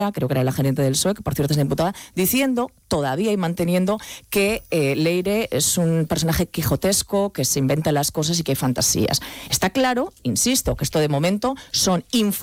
creo que era la gerente del PSOE, que por cierto es diputada, diciendo todavía y manteniendo que Leire es un personaje quijotesco, que se inventa las cosas y que hay fantasías. Está claro, insisto, que esto de momento son